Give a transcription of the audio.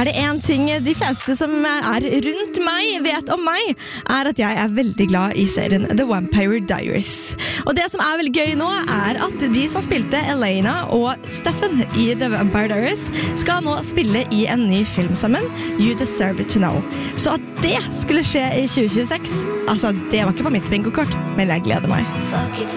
det en ting de fleste som rundt meg vet om meg, at jeg veldig glad i serien The Vampire Diaries. Og det som veldig gøy nå at de som spilte Elena og Stefan i The Vampire Diaries skal nå spille i en ny film sammen, You Deserve to Know. Så at det skulle skje i 2026, altså det var ikke på mitt bingokort, men jeg gleder meg.